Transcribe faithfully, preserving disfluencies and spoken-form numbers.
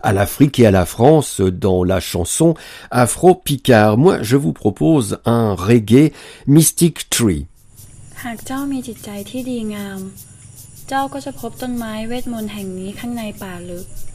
à l'Afrique et à la France dans la chanson afro-picard. Moi, je vous propose un reggae Mystic Tree. หากเจ้ามีจิตใจที่ดีงามเจ้าก็จะพบต้นไม้เวทมนต์แห่งนี้ข้างในป่าลึก